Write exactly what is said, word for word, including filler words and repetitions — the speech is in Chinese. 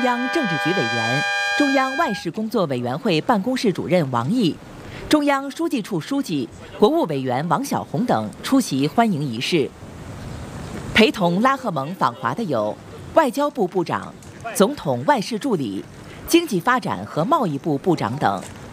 央政治局委员、中央外事工作委员会办公室主任王毅、中央书记处书记、国务委员王小洪等出席欢迎仪式。陪同拉赫蒙访华的有外交部部长、总统外事助理、经济发展和贸易部部长等。